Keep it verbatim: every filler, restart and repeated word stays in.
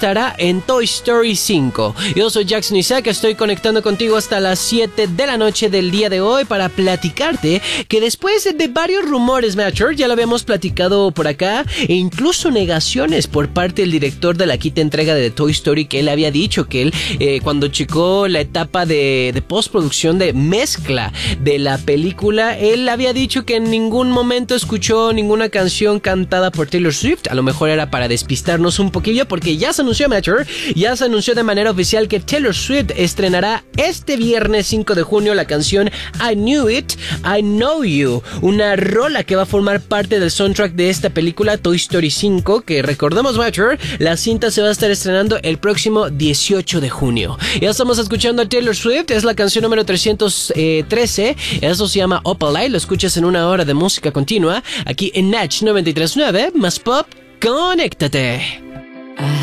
estará en Toy Story cinco. Yo soy Jackson Isaac, estoy conectando contigo hasta las siete de la noche del día de hoy para platicarte que después de varios rumores, Mature, ya lo habíamos platicado por acá, e incluso negaciones por parte del director de la quinta entrega de Toy Story, que él había dicho que él, eh, cuando checó la etapa de, de postproducción de mezcla de la película, él había dicho que en ningún momento escuchó ninguna canción cantada por Taylor Swift. A lo mejor era para despistarnos un poquillo, porque ya se anunció, Mature, ya se anunció de manera oficial que Taylor Swift estrenará este viernes cinco de junio la canción I Knew It, I Know You, una rola que va a formar parte del soundtrack de esta película Toy Story cinco, que recordemos, Mature, la cinta se va a estar estrenando el próximo dieciocho de junio. Ya estamos escuchando a Taylor Swift, es la canción número trescientos trece, eso se llama Opalite, lo escuchas en una hora de música continua, aquí en Natch noventa y tres punto nueve, más pop, conéctate.